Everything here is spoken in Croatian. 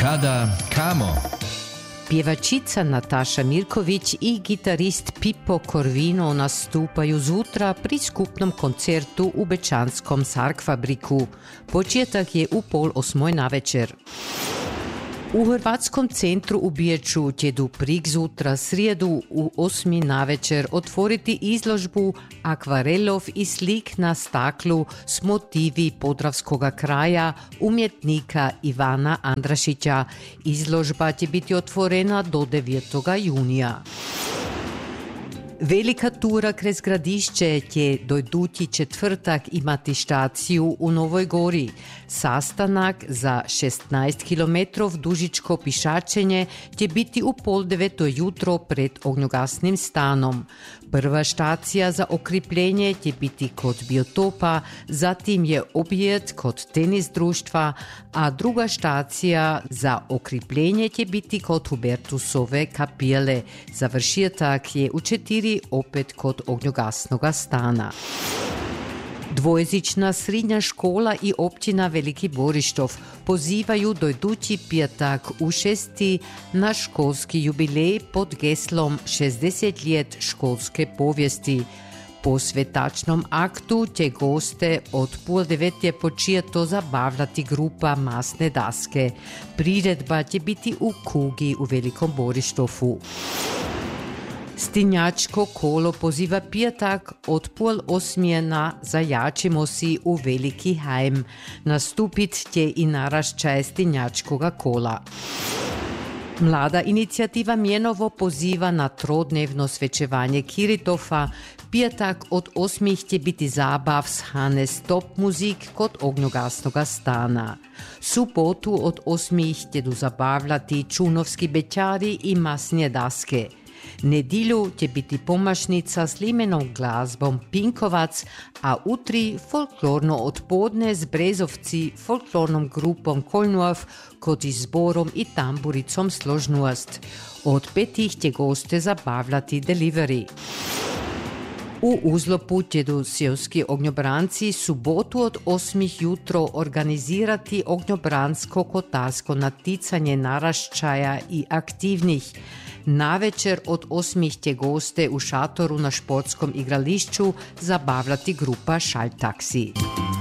Kada kamo? Pjevačica Nataša Mirković i gitarist Pippo Corvino nastupaju zutra pri skupnom koncertu u Bečanskom Sarkfabriku. Početak je u 7:30 navečer. U Hrvatskom centru u Biječu će Duprik zutra srijedu u 8 navečer otvoriti izložbu akvarelov i slik na staklu s motivi podravskoga kraja umjetnika Ivana Andrašića. Izložba će biti otvorena do 9. junija. Velika tura krez Gradišće će dojdući četvrtak imati štaciju u Novoj Gori. Sastanak za 16 km dužičko pišačenje će biti u 8:30 jutro pred ognjogasnim stanom. Prva štacija za okripljenje će biti kod biotopa, zatim je obijed kod tenis društva, a druga štacija za okripljenje će biti kod Hubertusove kapijele. Završetak je u 4 opet kod ognjogasnoga stana. Dvojezična srednja škola i općina Veliki Borištov pozivaju dojdući petak u 6 na školski jubilej pod geslom 60 let školske povijesti. Po svetačnom aktu će goste od 8:30 početo zabavljati grupa Masne daske. Priredba će biti u Kugi u Velikom Borištovu. Stinjačko kolo poziva petak od 7:30 na Zajačimo si u Veliki hajm. Nastupit će i naraščaj stinjačkoga kola. Mlada inicijativa Mjenovo poziva na trodnevno svečevanje Kiritofa. Petak od 8 će biti zabav s Hanes Top muzik kod ognjogasnoga stana. Subotu od 8 će zabavljati čunovski bećari i masnje daske. Nedilju će biti pomašnica s limenom glazbom Pinkovac, a utri folklorno odpodne s Brezovci folklornom grupom Kolnuav kod izborom i tamburicom Složnuost. Od 5 će goste zabavljati delivery. U Uzlopu će seoski ognjobranci subotu od 8 jutro organizirati ognjobransko-kotarsko naticanje naraščaja i aktivnih. Navečer od 8 će goste u šatoru na športskom igrališću zabavljati grupa Šaltaksi.